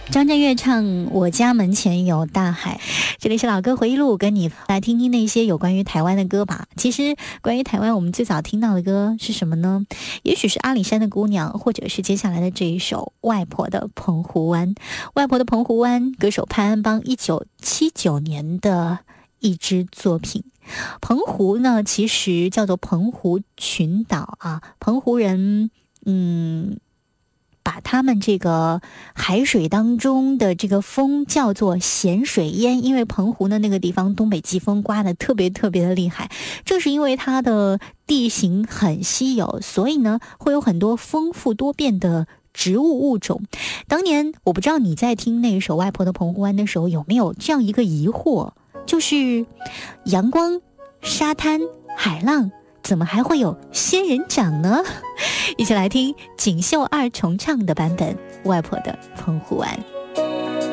张震岳唱《我家门前有大海》，这里是老歌回忆录，跟你来听听那些有关于台湾的歌吧。其实关于台湾，我们最早听到的歌是什么呢？也许是阿里山的姑娘，或者是接下来的这一首外婆的澎湖湾。外婆的澎湖湾，歌手潘安邦1979年的一支作品。澎湖呢，其实叫做澎湖群岛啊，澎湖人把他们这个海水当中的这个风叫做咸水烟，因为澎湖的那个地方东北季风刮得特别特别的厉害，正是因为它的地形很稀有，所以呢会有很多丰富多变的植物物种。当年我不知道你在听那一首《外婆的澎湖湾》的时候有没有这样一个疑惑，就是阳光、沙滩、海浪，怎么还会有仙人掌呢？一起来听锦绣二重唱的版本《外婆的澎湖湾》。